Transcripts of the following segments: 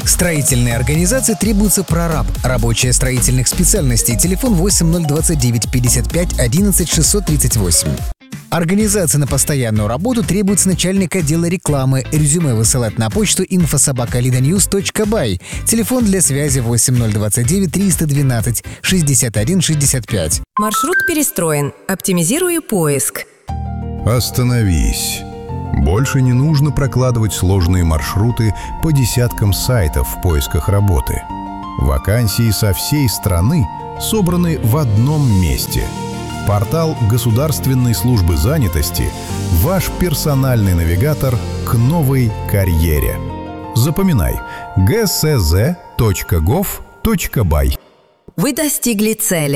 Строительной организации требуется прораб. Рабочая строительных специальностей. Телефон 8029 55 11 638. Организация на постоянную работу требуется начальник отдела рекламы. Резюме высылать на почту info@lidanews.by. Телефон для связи 8029 312 61 65. Маршрут перестроен. Оптимизирую поиск. Остановись. Больше не нужно прокладывать сложные маршруты по десяткам сайтов в поисках работы. Вакансии со всей страны собраны в одном месте. Портал Государственной службы занятости – ваш персональный навигатор к новой карьере. Запоминай – gsz.gov.by. Вы достигли цели.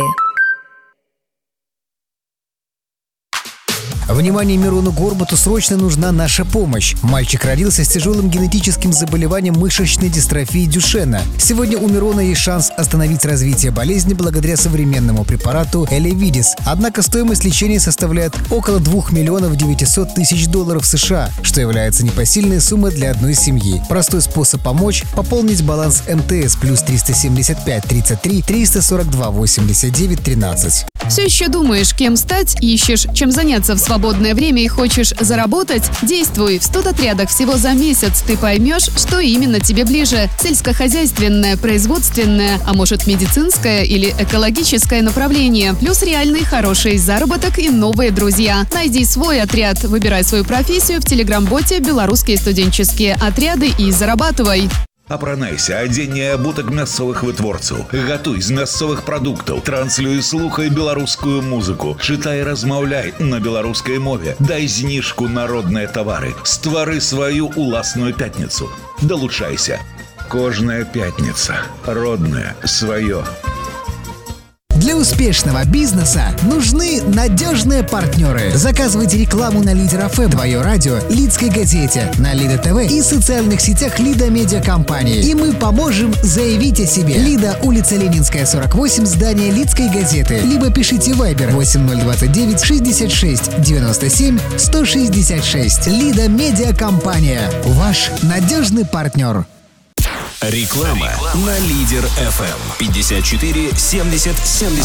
Внимание, Мирону Горбату срочно нужна наша помощь. Мальчик родился с тяжелым генетическим заболеванием мышечной дистрофии Дюшена. Сегодня у Мирона есть шанс остановить развитие болезни благодаря современному препарату Элевидис. Однако стоимость лечения составляет около $2 900 000 США, что является непосильной суммой для одной семьи. Простой способ помочь – пополнить баланс МТС плюс 375 33 342 89 13. Все еще думаешь, кем стать, ищешь, чем заняться в свободное время и хочешь заработать? Действуй! В студотрядах всего за месяц ты поймешь, что именно тебе ближе. Сельскохозяйственное, производственное, а может медицинское или экологическое направление. Плюс реальный хороший заработок и новые друзья. Найди свой отряд, выбирай свою профессию в телеграм-боте «Белорусские студенческие отряды» и зарабатывай. Апранайся, адзенне абутак мясцовых вытворцаў. Гатуй з мясцовых прадуктаў. Транслюй, слухай беларускую музыку. Чытай, размаўляй на беларускай мове. Дай зніжку на родныя тавары. Ствары сваю уласную пятніцу. Далучайся. Кожная пятница. Родное, свое. Для успешного бизнеса нужны надежные партнеры. Заказывайте рекламу на Лидер ФМ, твое радио, Лидской газете, на Лида ТВ и социальных сетях Лида Медиа Компании. И мы поможем заявить о себе. Лида, улица Ленинская, 48, здание Лидской газеты. Либо пишите в Viber 8029 66 97 166. Лида Медиа Компания. Ваш надежный партнер. Реклама на Лидер ФМ 54 70 70.